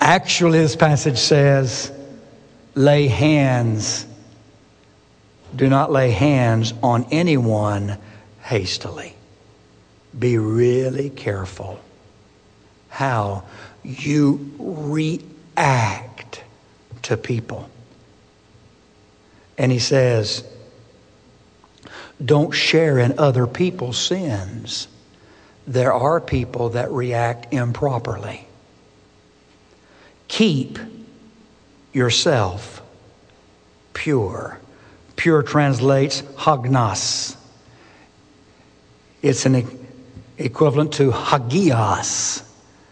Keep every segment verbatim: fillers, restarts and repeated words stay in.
Actually, this passage says, lay hands. Do not lay hands on anyone hastily. Be really careful how you react to people. And he says, don't share in other people's sins. There are people that react improperly. Keep yourself pure. Pure translates hagnos. It's an equivalent to hagios.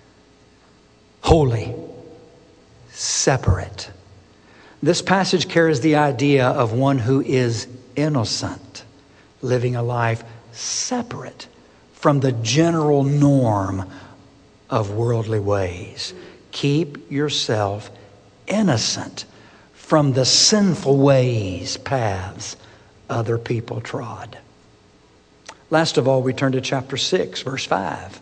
Holy, separate. This passage carries the idea of one who is innocent, living a life separate from the general norm of worldly ways. Keep yourself innocent from the sinful ways, paths other people trod. Last of all, we turn to chapter six, verse five.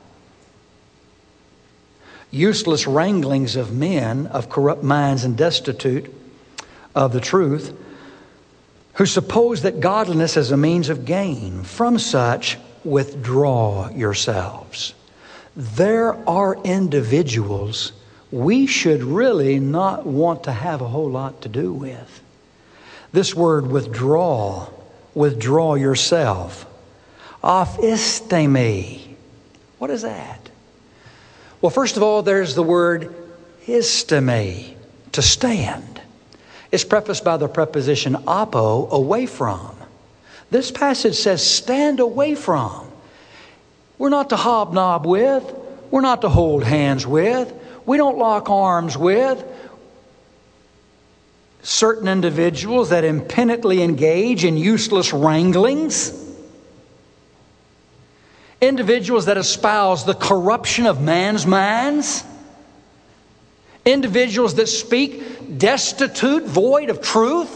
Useless wranglings of men, of corrupt minds and destitute of the truth, who suppose that godliness is a means of gain. From such, withdraw yourselves. There are individuals we should really not want to have a whole lot to do with. This word withdraw, withdraw yourself. Aphistemi. What is that? Well, first of all, there's the word histemi, to stand. It's prefaced by the preposition apo, away from. This passage says stand away from. We're not to hobnob with. We're not to hold hands with. We don't lock arms with certain individuals that impenitently engage in useless wranglings. Individuals that espouse the corruption of man's minds. Individuals that speak destitute, void of truth.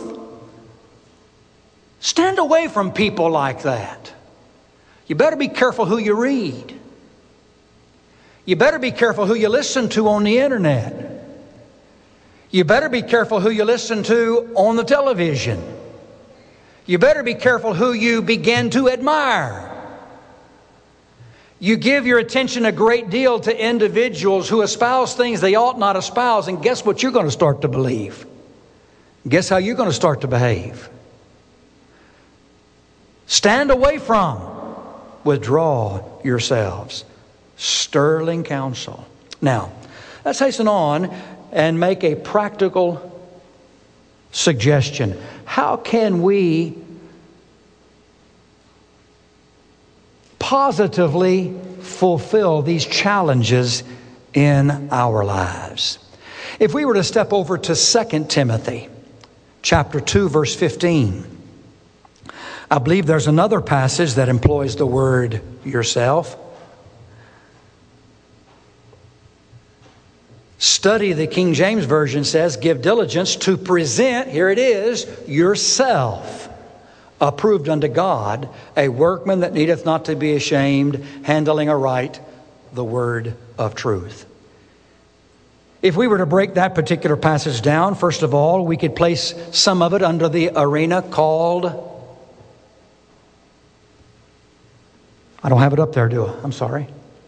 Stand away from people like that. You better be careful who you read. You better be careful who you listen to on the internet. You better be careful who you listen to on the television. You better be careful who you begin to admire. You give your attention a great deal to individuals who espouse things they ought not espouse, and guess what you're going to start to believe? Guess how you're going to start to behave? Stand away from, withdraw yourselves. Sterling counsel. Now, let's hasten on and make a practical suggestion. How can we positively fulfill these challenges in our lives? If we were to step over to Second Timothy chapter two, verse fifteen, I believe there's another passage that employs the word yourself. Study, the King James Version says, give diligence to present, here it is, yourself approved unto God, a workman that needeth not to be ashamed, handling aright the word of truth. If we were to break that particular passage down, first of all, we could place some of it under the arena called, I don't have it up there, do I? I'm sorry.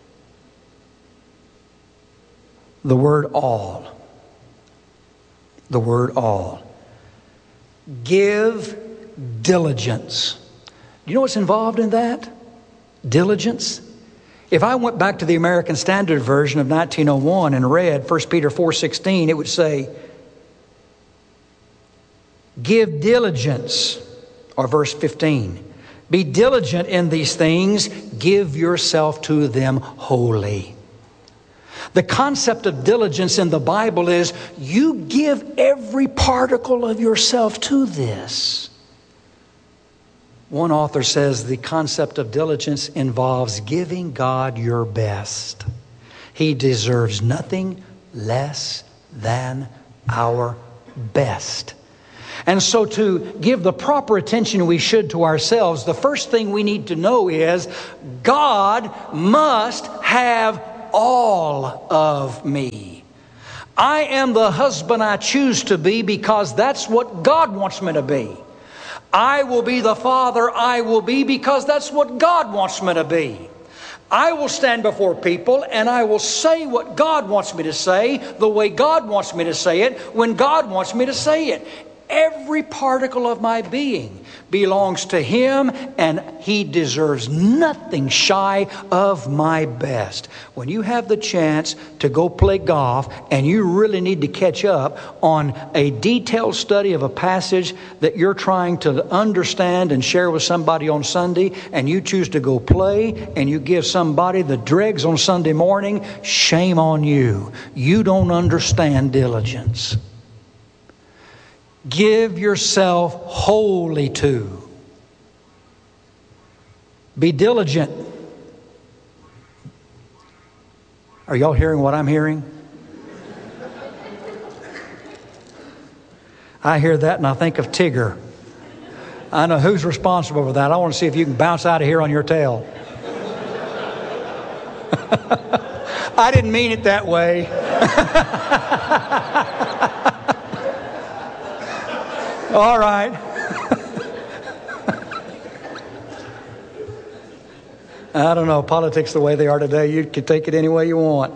The word all. The word all. Give diligence. Do you know what's involved in that? Diligence. If I went back to the American Standard Version of nineteen oh one and read First Peter four sixteen, it would say, give diligence, or verse fifteen, be diligent in these things, give yourself to them wholly. The concept of diligence in the Bible is you give every particle of yourself to this. One author says the concept of diligence involves giving God your best. He deserves nothing less than our best. And so to give the proper attention we should to ourselves, the first thing we need to know is God must have all of me. I am the husband I choose to be because that's what God wants me to be. I will be the father I will be because that's what God wants me to be. I will stand before people and I will say what God wants me to say, the way God wants me to say it, when God wants me to say it. Every particle of my being belongs to Him, and He deserves nothing shy of my best. When you have the chance to go play golf and you really need to catch up on a detailed study of a passage that you're trying to understand and share with somebody on Sunday, and you choose to go play and you give somebody the dregs on Sunday morning, shame on you. You don't understand diligence. Give yourself wholly to. Be diligent. Are y'all hearing what I'm hearing? I hear that and I think of Tigger. I know who's responsible for that. I want to see if you can bounce out of here on your tail. I didn't mean it that way. All right. I don't know, politics the way they are today, you can take it any way you want.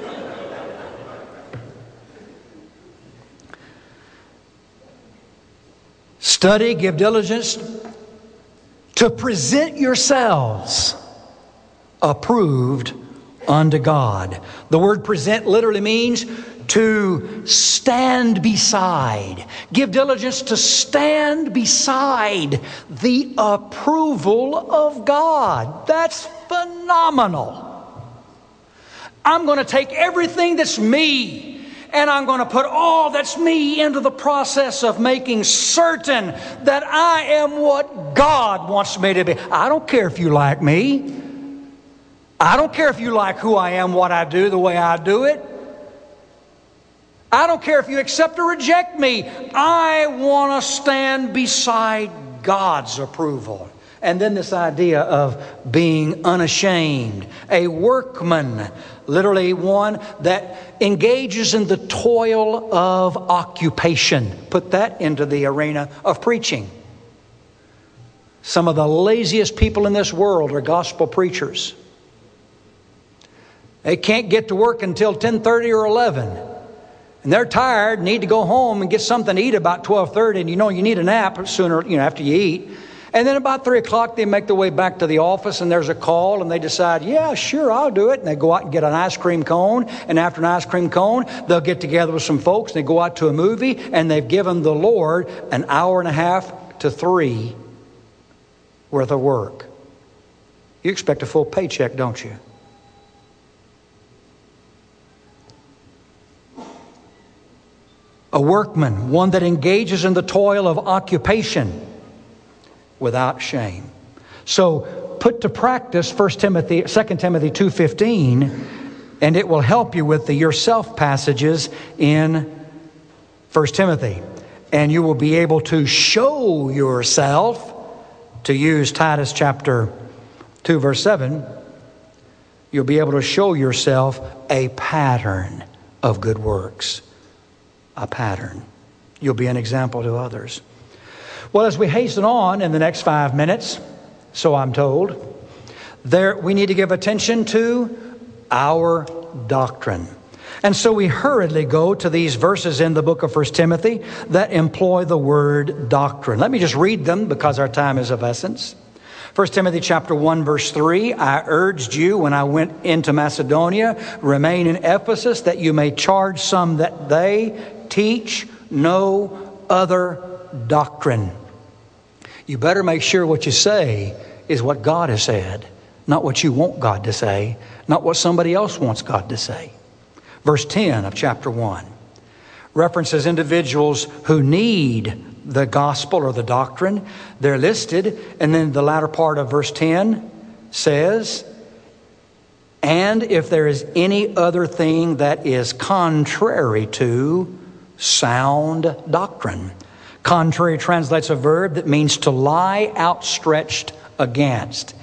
Study, give diligence to present yourselves approved unto God. The word present literally means to stand beside. Give diligence to stand beside the approval of God. That's phenomenal. I'm going to take everything that's me and I'm going to put all that's me into the process of making certain that I am what God wants me to be. I don't care if you like me. I don't care if you like who I am, what I do, the way I do it. I don't care if you accept or reject me. I want to stand beside God's approval. And then this idea of being unashamed. A workman, literally one that engages in the toil of occupation. Put that into the arena of preaching. Some of the laziest people in this world are gospel preachers. They can't get to work until ten thirty or eleven. And they're tired, need to go home and get something to eat about twelve thirty. And you know you need a nap sooner, you know, after you eat. And then about three o'clock, they make their way back to the office and there's a call and they decide, yeah, sure, I'll do it. And they go out and get an ice cream cone. And after an ice cream cone, they'll get together with some folks. And they go out to a movie and they've given the Lord an hour and a half to three worth of work. You expect a full paycheck, don't you? A workman, one that engages in the toil of occupation without shame. So put to practice First Timothy, Second Timothy two fifteen, and it will help you with the yourself passages in First Timothy. And you will be able to show yourself, to use Titus chapter two verse seven, you'll be able to show yourself a pattern of good works. A pattern. You'll be an example to others. Well, as we hasten on in the next five minutes, so I'm told, there we need to give attention to our doctrine. And so we hurriedly go to these verses in the book of First Timothy that employ the word doctrine. Let me just read them because our time is of essence. First Timothy chapter one verse three, I urged you when I went into Macedonia, remain in Ephesus, that you may charge some that they teach no other doctrine. You better make sure what you say is what God has said, not what you want God to say, not what somebody else wants God to say. Verse ten of chapter one references individuals who need the gospel or the doctrine. They're listed, and then the latter part of verse ten says, and if there is any other thing that is contrary to sound doctrine. Contrary translates a verb that means to lie outstretched against.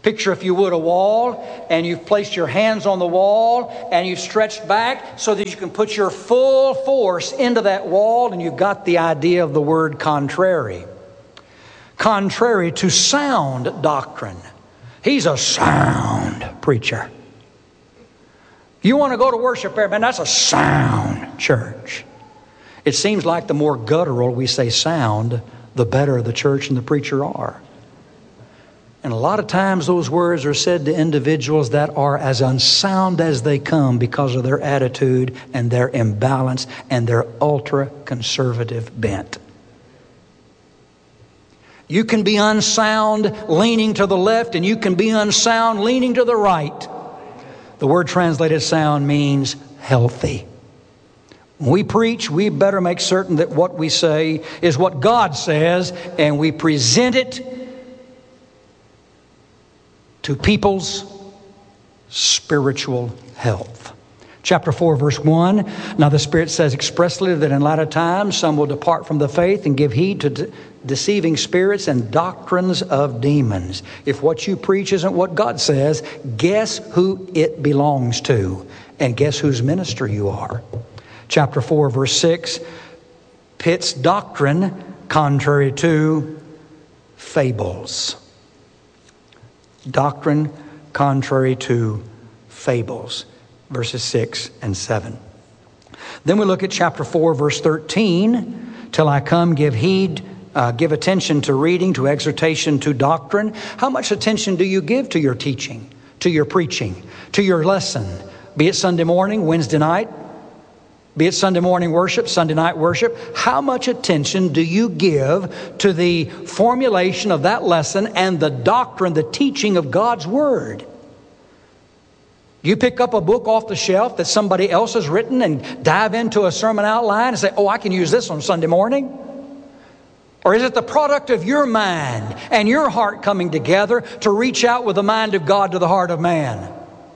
Picture, if you would, a wall, and you've placed your hands on the wall, and you've stretched back so that you can put your full force into that wall, and you've got the idea of the word contrary. Contrary to sound doctrine. He's a sound preacher. You want to go to worship there, man, that's a sound church. It seems like the more guttural we say sound, the better the church and the preacher are. And a lot of times those words are said to individuals that are as unsound as they come because of their attitude and their imbalance and their ultra-conservative bent. You can be unsound leaning to the left, and you can be unsound leaning to the right. The word translated sound means healthy. When we preach, we better make certain that what we say is what God says, and we present it to people's spiritual health. Chapter four, verse one. Now the Spirit says expressly that in latter times some will depart from the faith and give heed to de- deceiving spirits and doctrines of demons. If what you preach isn't what God says, guess who it belongs to, and guess whose minister you are. Chapter four, verse six pits doctrine contrary to fables. Doctrine contrary to fables. Verses six and seven. Then we look at chapter four, verse thirteen. Till I come, give heed, uh, give attention to reading, to exhortation, to doctrine. How much attention do you give to your teaching, to your preaching, to your lesson? Be it Sunday morning, Wednesday night, be it Sunday morning worship, Sunday night worship. How much attention do you give to the formulation of that lesson and the doctrine, the teaching of God's Word? You pick up a book off the shelf that somebody else has written and dive into a sermon outline and say, oh, I can use this on Sunday morning? Or is it the product of your mind and your heart coming together to reach out with the mind of God to the heart of man?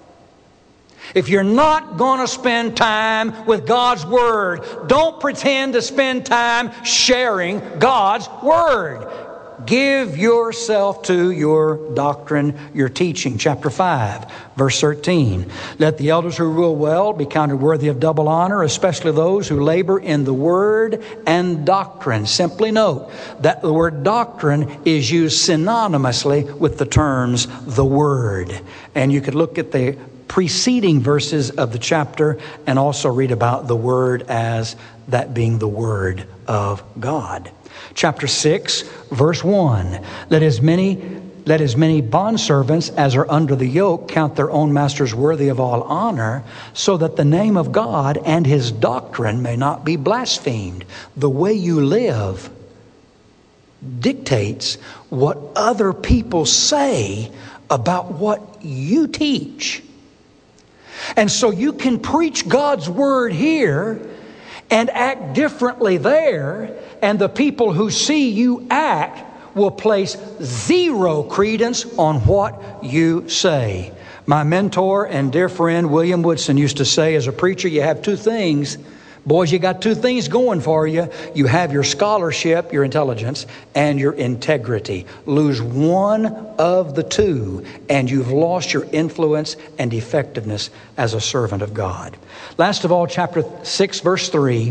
If you're not going to spend time with God's Word, don't pretend to spend time sharing God's Word. Give yourself to your doctrine, your teaching. Chapter five, verse thirteen. Let the elders who rule well be counted worthy of double honor, especially those who labor in the word and doctrine. Simply note that the word doctrine is used synonymously with the terms the word. And you could look at the preceding verses of the chapter and also read about the word as that being the word of God. Chapter six, verse one. Let as many, let as many bondservants as are under the yoke count their own masters worthy of all honor, so that the name of God and His doctrine may not be blasphemed. The way you live dictates what other people say about what you teach. And so you can preach God's Word here and act differently there, and the people who see you act will place zero credence on what you say. My mentor and dear friend William Woodson used to say, as a preacher, you have two things. Boys, you got two things going for you. You have your scholarship, your intelligence, and your integrity. Lose one of the two, and you've lost your influence and effectiveness as a servant of God. Last of all, chapter six, verse three.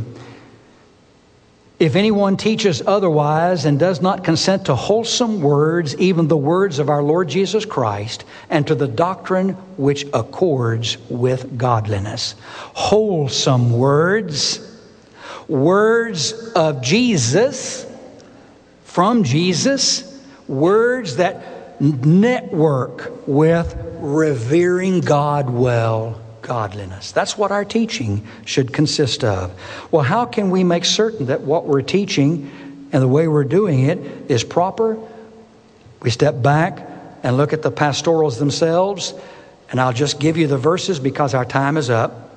If anyone teaches otherwise and does not consent to wholesome words, even the words of our Lord Jesus Christ, and to the doctrine which accords with godliness. Wholesome words, words of Jesus, from Jesus, words that network with revering God well. Godliness. That's what our teaching should consist of. Well, how can we make certain that what we're teaching and the way we're doing it is proper? We step back and look at the pastorals themselves, and I'll just give you the verses because our time is up.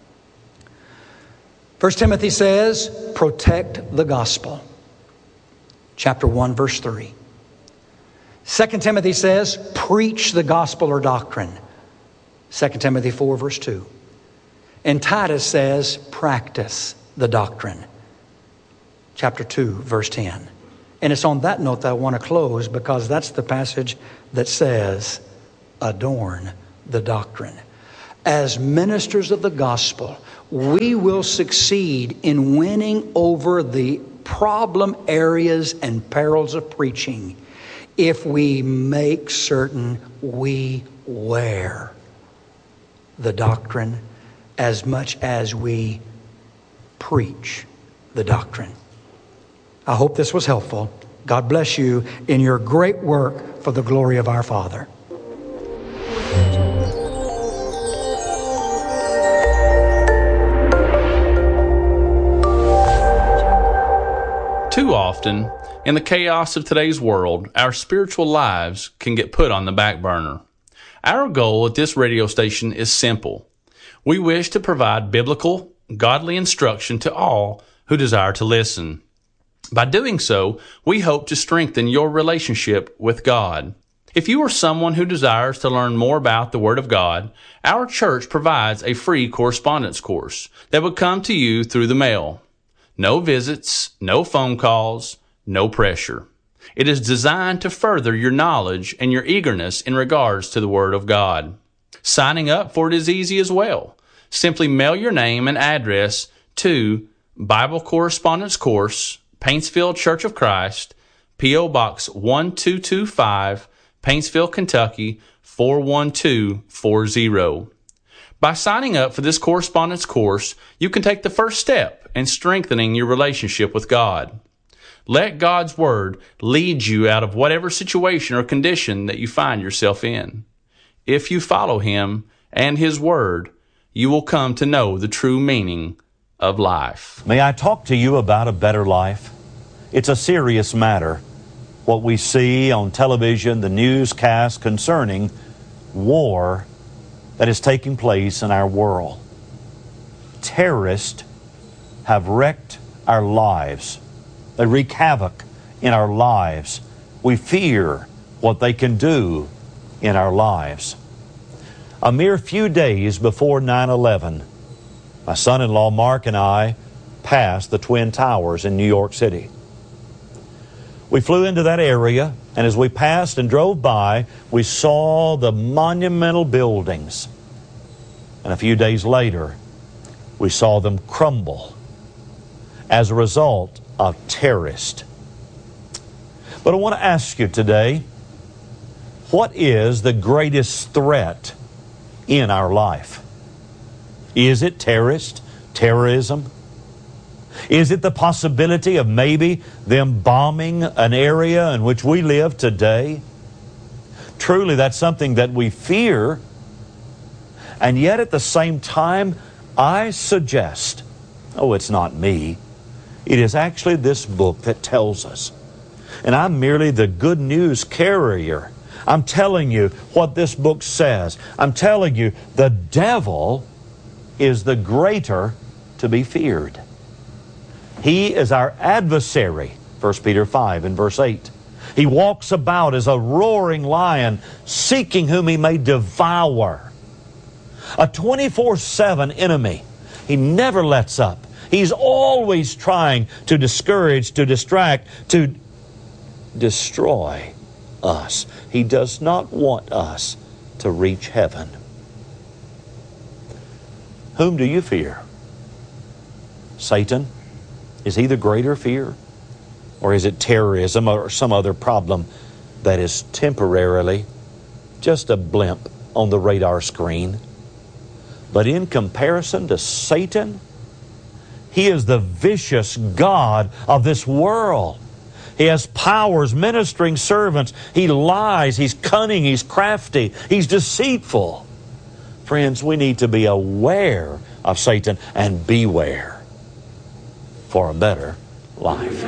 First Timothy says, protect the gospel. Chapter one, verse three. Second Timothy says, preach the gospel or doctrine. Second Timothy four, verse two. And Titus says, practice the doctrine. Chapter two, verse ten. And it's on that note that I want to close, because that's the passage that says, adorn the doctrine. As ministers of the gospel, we will succeed in winning over the problem areas and perils of preaching if we make certain we wear the doctrine as much as we preach the doctrine. I hope this was helpful. God bless you in your great work for the glory of our Father. Too often, in the chaos of today's world, our spiritual lives can get put on the back burner. Our goal at this radio station is simple. We wish to provide biblical, godly instruction to all who desire to listen. By doing so, we hope to strengthen your relationship with God. If you are someone who desires to learn more about the Word of God, our church provides a free correspondence course that would come to you through the mail. No visits, no phone calls, no pressure. It is designed to further your knowledge and your eagerness in regards to the Word of God. Signing up for it is easy as well. Simply mail your name and address to Bible Correspondence Course, Paintsville Church of Christ, P O Box one two two five, Paintsville, Kentucky four one two four zero. By signing up for this correspondence course, you can take the first step in strengthening your relationship with God. Let God's Word lead you out of whatever situation or condition that you find yourself in. If you follow Him and His Word, you will come to know the true meaning of life. May I talk to you about a better life? It's a serious matter. What we see on television, the newscast concerning war that is taking place in our world. Terrorists have wrecked our lives. They wreak havoc in our lives. We fear what they can do in our lives. A mere few days before nine eleven, my son-in-law Mark and I passed the Twin Towers in New York City. We flew into that area, and as we passed and drove by, we saw the monumental buildings. And a few days later, we saw them crumble as a result of terrorists. But I want to ask you today, what is the greatest threat in our life? Is it terrorist, terrorism? Is it the possibility of maybe them bombing an area in which we live today? Truly, that's something that we fear. And yet at the same time, I suggest, oh, it's not me. It is actually this book that tells us. And I'm merely the good news carrier. I'm telling you what this book says. I'm telling you the devil is the greater to be feared. He is our adversary, First Peter five and verse eight. He walks about as a roaring lion, seeking whom he may devour. A twenty-four seven enemy. He never lets up. He's always trying to discourage, to distract, to destroy us. He does not want us to reach heaven. Whom do you fear? Satan? Is he the greater fear? Or is it terrorism or some other problem that is temporarily just a blimp on the radar screen? But in comparison to Satan, he is the vicious god of this world. He has powers, ministering servants. He lies, he's cunning, he's crafty, he's deceitful. Friends, we need to be aware of Satan and beware for a better life.